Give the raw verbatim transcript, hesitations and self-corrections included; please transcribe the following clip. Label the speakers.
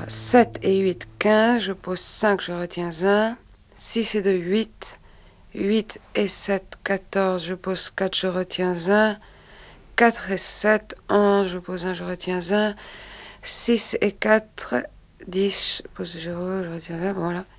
Speaker 1: sept et huit, quinze. Je pose cinq, je retiens un. six et deux, huit. huit et sept, quatorze. Je pose quatre, je retiens un. quatre et sept, onze. Je pose un, je retiens un. six et quatre, dix. Je pose zéro, je retiens un. Voilà.